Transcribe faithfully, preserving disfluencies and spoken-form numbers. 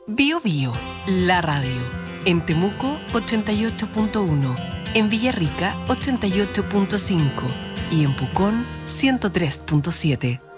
Bio Bio, la radio. En Temuco, ochenta y ocho punto uno. En Villarrica, ochenta y ocho punto cinco. Y en Pucón, ciento tres punto siete.